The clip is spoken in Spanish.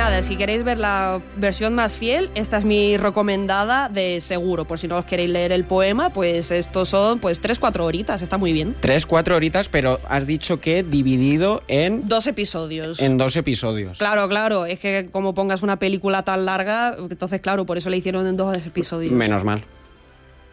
nada, si queréis ver la versión más fiel, esta es mi recomendada de seguro. Por si no os queréis leer el poema, pues estos son 3-4 horitas, está muy bien. 3-4 horitas, pero has dicho que dividido en... 2 episodios. En 2 episodios. Claro, es que como pongas una película tan larga, entonces claro, por eso la hicieron en 2 episodios. Menos mal.